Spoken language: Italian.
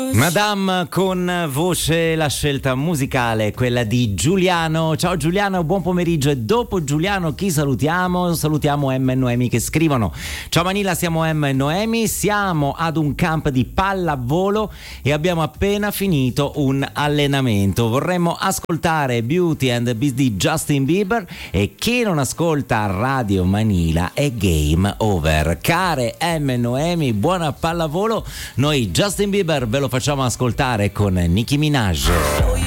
Madame con voce, la scelta musicale, quella di Giuliano. Ciao Giuliano, buon pomeriggio. E dopo Giuliano chi salutiamo? Salutiamo Emma e Noemi che scrivono: ciao Manila, siamo Emma e Noemi, siamo ad un camp di pallavolo e abbiamo appena finito un allenamento. Vorremmo ascoltare Beauty and the Beast di Justin Bieber e chi non ascolta Radio Manila è game over. Care Emma e Noemi, buona pallavolo. Noi Justin Bieber ve lo facciamo ascoltare con Nicki Minaj.